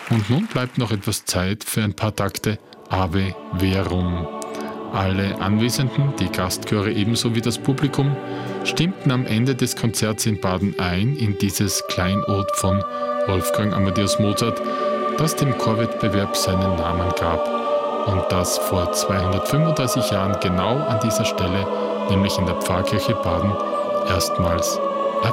Und nun bleibt noch etwas Zeit für ein paar Takte Ave Verum. Alle Anwesenden, die Gastchöre ebenso wie das Publikum, stimmten am Ende des Konzerts in Baden ein in dieses Kleinod von Wolfgang Amadeus Mozart, das dem Chorwettbewerb seinen Namen gab und das vor 235 Jahren genau an dieser Stelle, nämlich in der Pfarrkirche Baden, erstmals